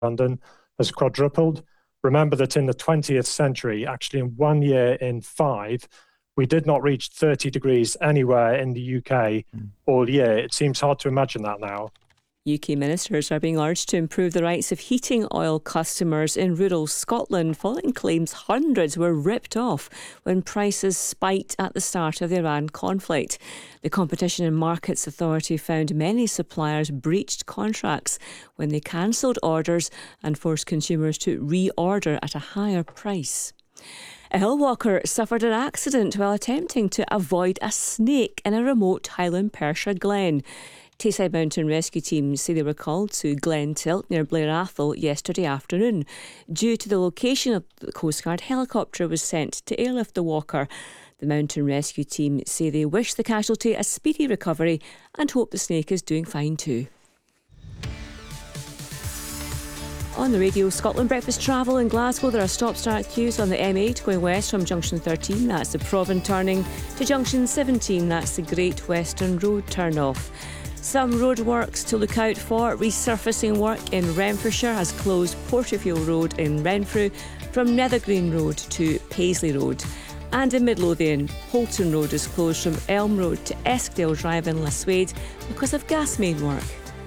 London has quadrupled. Remember that in the 20th century, actually in 1 year in 5, we did not reach 30 degrees anywhere in the UK all year. It seems hard to imagine that now. UK ministers are being urged to improve the rights of heating oil customers in rural Scotland following claims hundreds were ripped off when prices spiked at the start of the Iran conflict. The Competition and Markets Authority found many suppliers breached contracts when they cancelled orders and forced consumers to reorder at a higher price. A hill walker suffered an accident while attempting to avoid a snake in a remote Highland Perthshire glen. Tayside Mountain Rescue teams say they were called to Glen Tilt near Blair Athol yesterday afternoon. Due to the location of the Coast Guard helicopter was sent to airlift the walker. The mountain rescue team say they wish the casualty a speedy recovery and hope the snake is doing fine too. On the radio, Scotland Breakfast travel in Glasgow, there are stop-start queues on the M8 going west from Junction 13, that's the Provan turning, to Junction 17, that's the Great Western Road turn-off. Some roadworks to look out for. Resurfacing work in Renfrewshire has closed Porterfield Road in Renfrew from Nethergreen Road to Paisley Road. And in Midlothian, Holton Road is closed from Elm Road to Eskdale Drive in Laswade because of gas main work.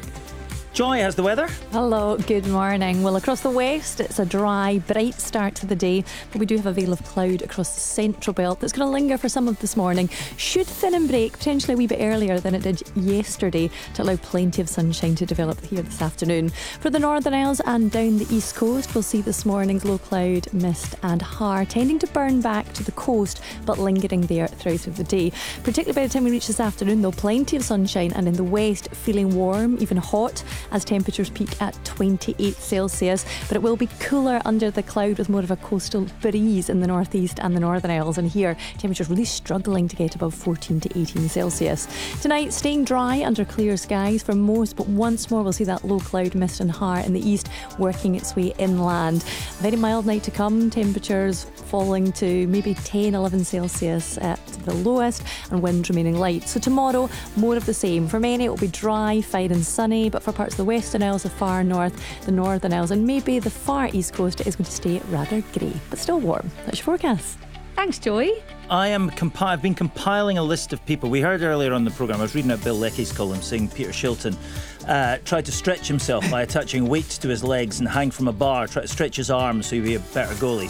Joy has the weather. Hello, good morning. Well, across the west, it's a dry, bright start to the day, but we do have a veil of cloud across the central belt that's going to linger for some of this morning. Should thin and break potentially a wee bit earlier than it did yesterday to allow plenty of sunshine to develop here this afternoon. For the Northern Isles and down the east coast, we'll see this morning's low cloud, mist and har tending to burn back to the coast, but lingering there throughout the day. Particularly by the time we reach this afternoon, though, plenty of sunshine, and in the west, feeling warm, even hot, as temperatures peak at 28 Celsius, but it will be cooler under the cloud with more of a coastal breeze in the northeast and the Northern Isles, and here temperatures really struggling to get above 14 to 18 Celsius. Tonight, staying dry under clear skies for most, but once more we'll see that low cloud, mist and har in the east working its way inland. Very mild night to come, temperatures falling to maybe 10, 11 Celsius at the lowest, and wind remaining light. So tomorrow, more of the same. For many it will be dry, fine and sunny, but for parts of the Western Isles, the far north, the Northern Isles and maybe the far east coast, it is going to stay rather grey, but still warm. That's your forecast. Thanks, Joy. I've been compiling a list of people. We heard earlier on the programme, I was reading out Bill Leckie's column saying Peter Shilton tried to stretch himself by attaching weights to his legs and hang from a bar, try to stretch his arms so he'd be a better goalie.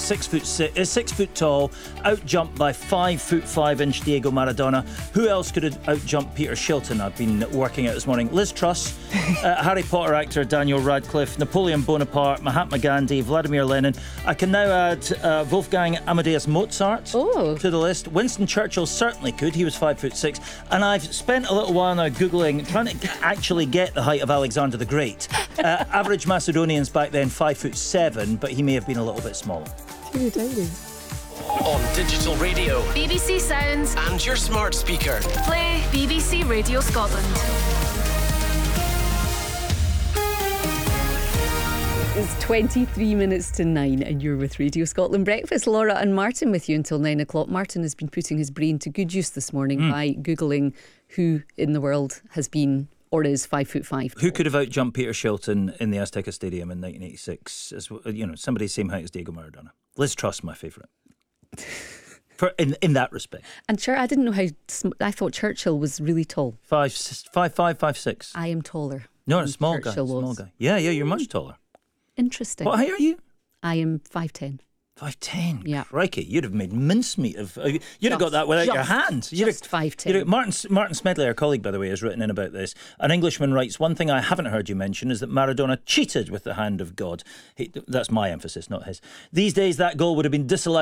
6 foot tall, out-jumped by 5'5" Diego Maradona. Who else could have out-jumped Peter Shilton? I've been working out this morning. Liz Truss, Harry Potter actor Daniel Radcliffe, Napoleon Bonaparte, Mahatma Gandhi, Vladimir Lenin. I can now add Wolfgang Amadeus Mozart to the list. Winston Churchill certainly could. He was 5'6", and I've spent a little while now googling, trying to actually get the height of Alexander the Great. Average Macedonians back then 5'7", but he may have been a little bit smaller. Teeny tiny. On digital radio, BBC Sounds, and your smart speaker. Play BBC Radio Scotland. It's 23 minutes to 9 and you're with Radio Scotland Breakfast. Laura and Martin with you until 9 o'clock. Martin has been putting his brain to good use this morning by Googling who in the world has been or is 5'5". Who could have out-jumped Peter Shilton in the Azteca Stadium in 1986? As you know, somebody same height as Diego Maradona. Liz Truss, my favourite. In that respect. And I didn't know how. I thought Churchill was really tall. 5'5", 5'6". I am taller. No, a small guy. Small guy. Yeah, you're much taller. Interesting. What height are you? I am 5'10". 5'10". Yeah. Crikey, you'd have made mincemeat of. You'd have got that without your hand. Just 5'10". Martin Smedley, our colleague, by the way, has written in about this. An Englishman writes, one thing I haven't heard you mention is that Maradona cheated with the hand of God. That's my emphasis, not his. These days, that goal would have been disallowed.